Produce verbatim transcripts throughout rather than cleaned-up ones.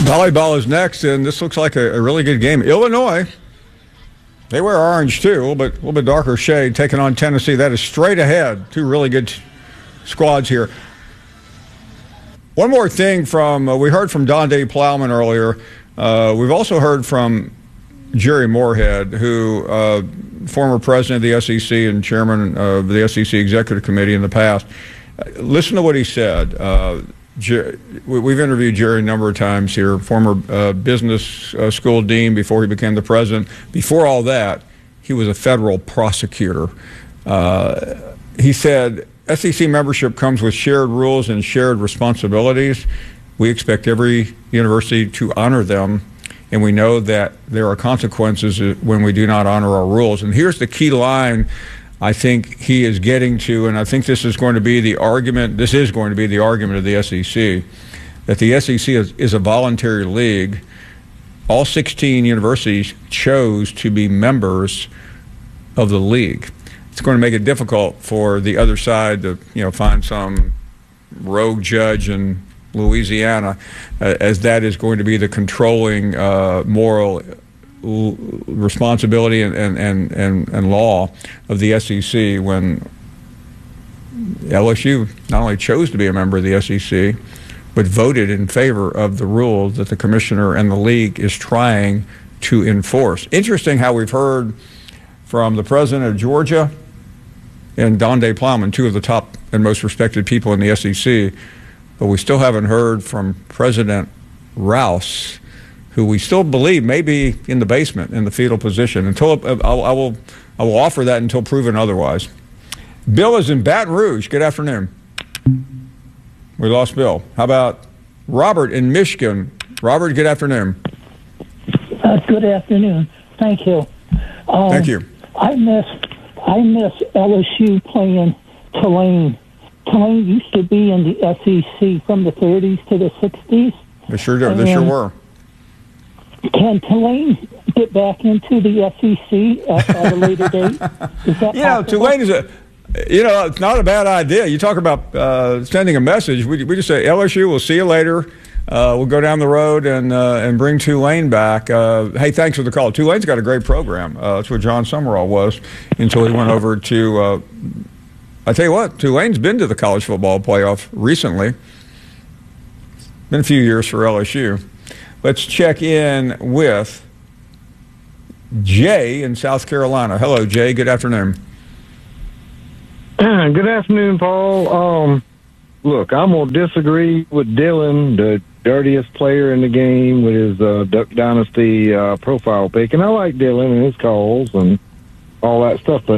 Volleyball is next, and this looks like a, a really good game. Illinois, they wear orange too, a little bit, a little bit darker shade, taking on Tennessee. That is straight ahead. Two really good squads here. One more thing from, uh, we heard from Donde Plowman earlier. Uh, we've also heard from Jerry Moorhead, who, uh, former president of the S E C and chairman of the S E C Executive Committee in the past. Uh, listen to what he said. Uh, Jer- we've interviewed Jerry a number of times here, former uh, business uh, school dean before he became the president. Before all that, he was a federal prosecutor. Uh, he said, S E C membership comes with shared rules and shared responsibilities. We expect every university to honor them, and we know that there are consequences when we do not honor our rules. And here's the key line I think he is getting to, and I think this is going to be the argument, this is going to be the argument of the S E C, that the S E C is, is a voluntary league. All sixteen universities chose to be members of the league. It's going to make it difficult for the other side to, you know, find some rogue judge in Louisiana, uh, as that is going to be the controlling uh, moral responsibility and, and, and, and, and law of the S E C when L S U not only chose to be a member of the S E C, but voted in favor of the rules that the commissioner and the league is trying to enforce. Interesting how we've heard from the president of Georgia and Donde Plowman, two of the top and most respected people in the S E C, but we still haven't heard from President Rouse, who we still believe may be in the basement in the fetal position. Until I'll, I will, I will offer that until proven otherwise. Bill is in Baton Rouge. Good afternoon. We lost Bill. How about Robert in Michigan? Robert, good afternoon. Uh, good afternoon. Thank you. Um, Thank you. I miss I miss L S U playing Tulane. Tulane used to be in the S E C from the thirties to the sixties. They sure do. They sure were. Can Tulane get back into the S E C at, at a later date? Is that you know, possible? Tulane is a, you know, it's not a bad idea. You talk about uh, sending a message. We, we just say, L S U, we'll see you later. Uh, we'll go down the road and uh, and bring Tulane back. Uh, hey, thanks for the call. Tulane's got a great program. Uh, that's what John Summerall was until he went over to, uh, I tell you what, Tulane's been to the college football playoff recently. Been a few years for L S U. Let's check in with Jay in South Carolina. Hello, Jay. Good afternoon. Good afternoon, Paul. Um, look, I'm going to disagree with Dylan, the dirtiest player in the game, with his uh, Duck Dynasty uh, profile pic. And I like Dylan and his calls and all that stuff, but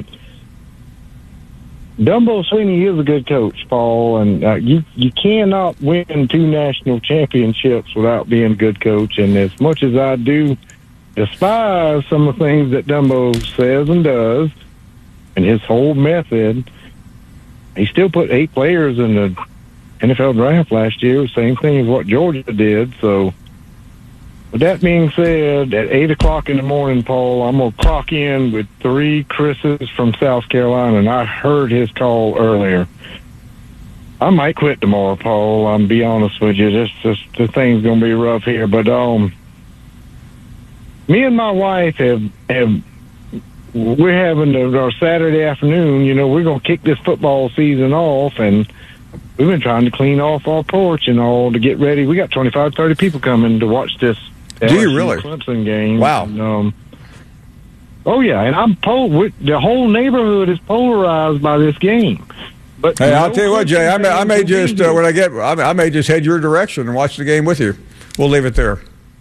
Dumbo Sweeney is a good coach, Paul, and uh, you you cannot win two national championships without being a good coach. And as much as I do despise some of the things that Dumbo says and does, and his whole method, he still put eight players in the N F L draft last year, same thing as what Georgia did. So, with that being said, at eight o'clock in the morning, Paul, I'm going to clock in with three Chris's from South Carolina, and I heard his call earlier. I might quit tomorrow, Paul. I'm be honest with you. This, this the thing's going to be rough here. But um, me and my wife have, have we're having our Saturday afternoon, you know, we're going to kick this football season off, and we've been trying to clean off our porch and all to get ready. We got twenty-five, thirty people coming to watch this Do you really? Clemson game. Wow. And, um, oh, yeah, and I'm pol- the whole neighborhood is polarized by this game. But hey, I'll tell you what, Jay, I may, I may just, uh, when I get, I may, I may just head your direction and watch the game with you. We'll leave it there.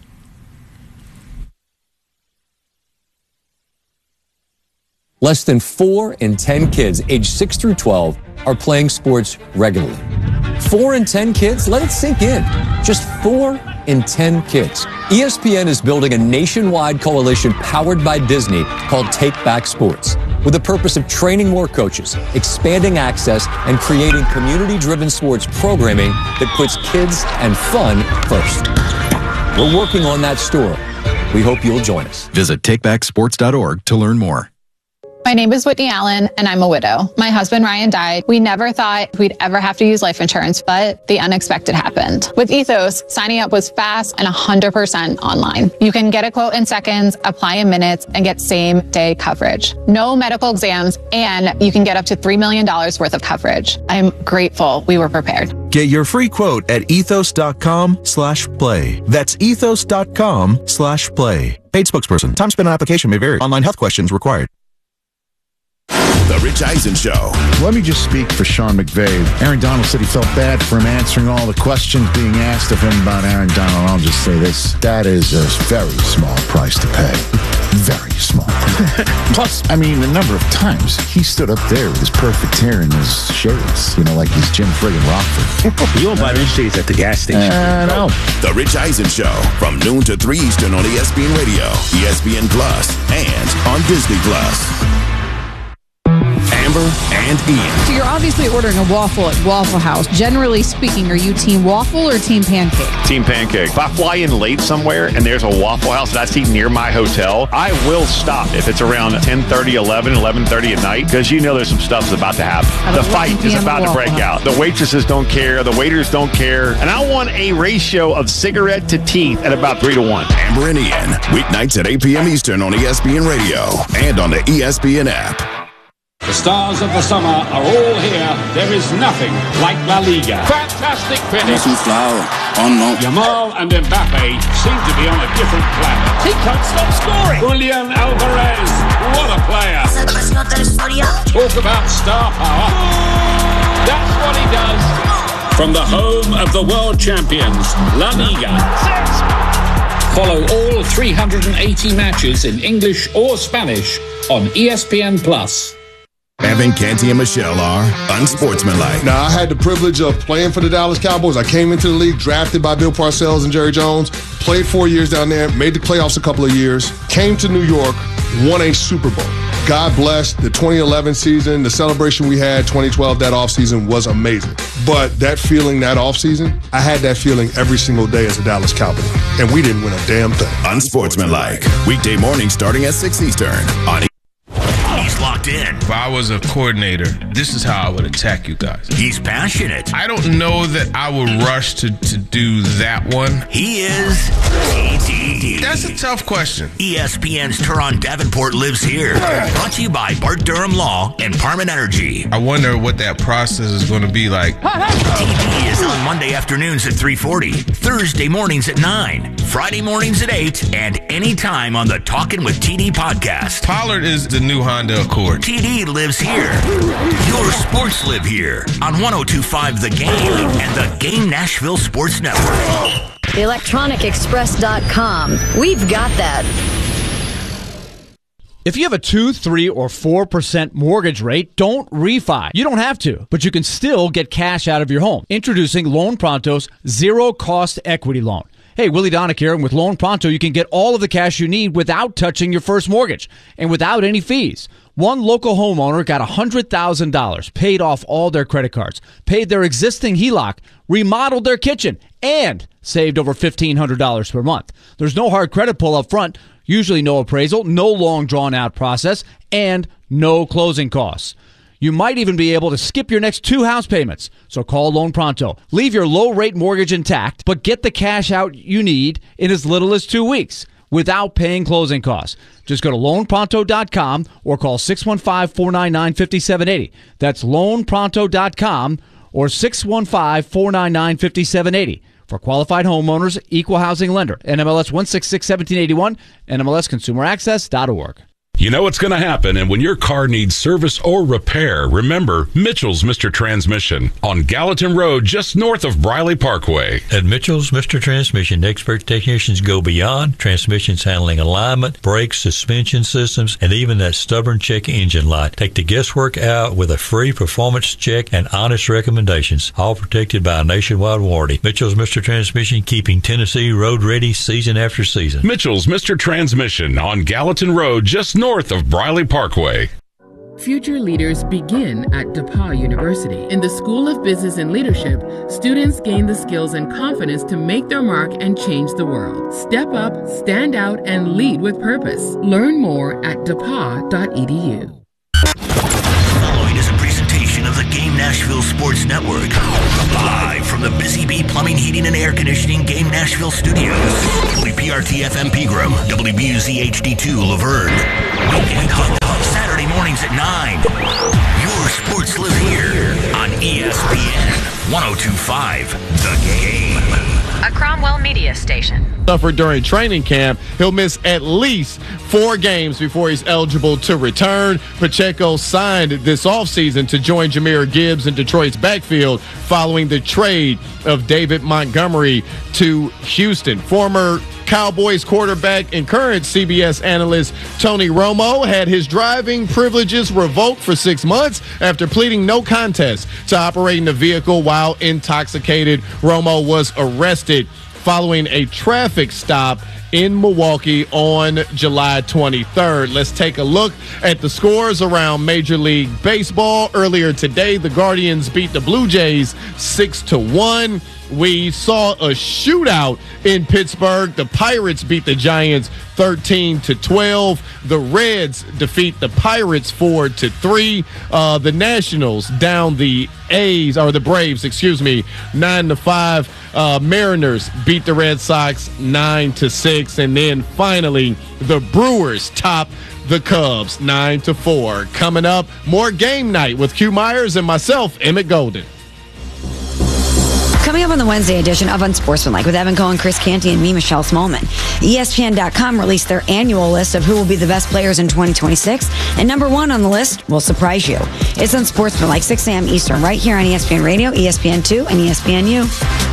Less than four in ten kids aged six through twelve are playing sports regularly. Four in ten kids? Let it sink in. Just four in ten kids. E S P N is building a nationwide coalition powered by Disney called Take Back Sports, with the purpose of training more coaches, expanding access, and creating community-driven sports programming that puts kids and fun first. We're working on that story. We hope you'll join us. Visit take back sports dot org to learn more. My name is Whitney Allen, and I'm a widow. My husband, Ryan, died. We never thought we'd ever have to use life insurance, but the unexpected happened. With Ethos, signing up was fast and one hundred percent online. You can get a quote in seconds, apply in minutes, and get same-day coverage. No medical exams, and you can get up to three million dollars worth of coverage. I'm grateful we were prepared. Get your free quote at ethos.com slash play. That's ethos.com slash play. Paid spokesperson. Time spent on application may vary. Online health questions required. The Rich Eisen Show. Let me just speak for Sean McVay. Aaron Donald said he felt bad for him answering all the questions being asked of him about Aaron Donald. I'll just say this. That is a very small price to pay. Very small. Plus, I mean, the number of times he stood up there with his perfect hair and his shades, you know, like he's Jim friggin' Rockford. You won't buy these shades at the gas station. I know. The Rich Eisen Show from noon to three Eastern on E S P N Radio, E S P N Plus, and on Disney Plus. Amber and Ian. So you're obviously ordering a waffle at Waffle House. Generally speaking, are you team waffle or team pancake? Team pancake. If I fly in late somewhere and there's a Waffle House that I see near my hotel, I will stop if it's around ten thirty, eleven, eleven thirty at night, because you know there's some stuff's about to happen. The fight is about to break out. The waitresses don't care. The waiters don't care. And I want a ratio of cigarette to teeth at about three to one. Amber and Ian. Weeknights at eight p.m. Eastern on E S P N Radio and on the E S P N app. The stars of the summer are all here. There is nothing like La Liga. Fantastic finish. Oh no. Yamal and Mbappe seem to be on a different planet. He can't stop scoring. Julian Alvarez, what a player. Talk about star power. That's what he does. From the home of the world champions, La Liga. Follow all three hundred eighty matches in English or Spanish on E S P N Plus. Evan, Canty, and Michelle are unsportsmanlike. Now, I had the privilege of playing for the Dallas Cowboys. I came into the league drafted by Bill Parcells and Jerry Jones, played four years down there, made the playoffs a couple of years, came to New York, won a Super Bowl. God bless the twenty eleven season. The celebration we had twenty twelve, that offseason, was amazing. But that feeling that offseason, I had that feeling every single day as a Dallas Cowboy. And we didn't win a damn thing. Unsportsmanlike. Weekday morning starting at six Eastern on He's locked in. If I was a coordinator, this is how I would attack you guys. He's passionate. I don't know that I would rush to, to do that one. He is T D D. That's a tough question. E S P N's Teron Davenport lives here. Brought to you by Bart Durham Law and Parman Energy. I wonder what that process is going to be like. T D D is on Monday afternoons at three forty, Thursday mornings at nine, Friday mornings at eight, and anytime on the Talkin' with T D podcast. Pollard is the new Honda Accord. T D lives here. Your sports live here on one oh two point five The Game and the Game Nashville Sports Network. electronic express dot com. We've got that. If you have a two, three, or four percent mortgage rate, don't refi. You don't have to, but you can still get cash out of your home. Introducing Loan Pronto's zero-cost equity loan. Hey, Willie Donick here, and with Loan Pronto, you can get all of the cash you need without touching your first mortgage and without any fees. One local homeowner got one hundred thousand dollars, paid off all their credit cards, paid their existing H E L O C, remodeled their kitchen, and saved over fifteen hundred dollars per month. There's no hard credit pull up front, usually no appraisal, no long drawn-out process, and no closing costs. You might even be able to skip your next two house payments. So call Loan Pronto. Leave your low-rate mortgage intact, but get the cash out you need in as little as two weeks without paying closing costs. Just go to loan pronto dot com or call six one five, four nine nine, five seven eight zero. That's loan pronto dot com or six one five, four nine nine, five seven eight zero. For qualified homeowners, equal housing lender. N M L S one six six, one seven eight one, N M L S consumer access dot org. You know what's going to happen, and when your car needs service or repair, remember Mitchell's Mister Transmission on Gallatin Road, just north of Briley Parkway. At Mitchell's Mister Transmission, expert technicians go beyond transmissions handling alignment, brakes, suspension systems, and even that stubborn check engine light. Take the guesswork out with a free performance check and honest recommendations, all protected by a nationwide warranty. Mitchell's Mister Transmission, keeping Tennessee road ready season after season. Mitchell's Mister Transmission on Gallatin Road, just north north of Briley Parkway. Future leaders begin at DePauw University. In the School of Business and Leadership, students gain the skills and confidence to make their mark and change the world. Step up, stand out, and lead with purpose. Learn more at depaw dot e d u. Nashville Sports Network. Live from the Busy Bee Plumbing, Heating, and Air Conditioning Game Nashville Studios. W P R T F M Pegram, W B U Z H D two Laverne. Weekend Hub Hub, Saturday mornings at nine. Your sports live here on E S P N one oh two point five, The Game. A Cromwell Media Station. Suffered during training camp. He'll miss at least four games before he's eligible to return. Pacheco signed this offseason to join Jahmyr Gibbs in Detroit's backfield following the trade of David Montgomery to Houston. Former Cowboys quarterback and current C B S analyst Tony Romo had his driving privileges revoked for six months after pleading no contest to operating the vehicle while intoxicated. Romo was arrested following a traffic stop in Milwaukee on July twenty-third. Let's take a look at the scores around Major League Baseball. Earlier today, the Guardians beat the Blue Jays six to one. We saw a shootout in Pittsburgh. The Pirates beat the Giants thirteen to twelve. The Reds defeat the Pirates four to three. Uh, the Nationals down the A's, or the Braves, excuse me, nine to five. Uh, Mariners beat the Red Sox nine to six. And then finally, the Brewers top the Cubs nine to four. Coming up, more game night with Q Myers and myself, Emmett Golden. Coming up on the Wednesday edition of Unsportsmanlike with Evan Cohen, Chris Canty, and me, Michelle Smallman. E S P N dot com released their annual list of who will be the best players in twenty twenty-six. And number one on the list will surprise you. It's Unsportsmanlike, six a.m. Eastern, right here on E S P N Radio, E S P N two, and E S P N U.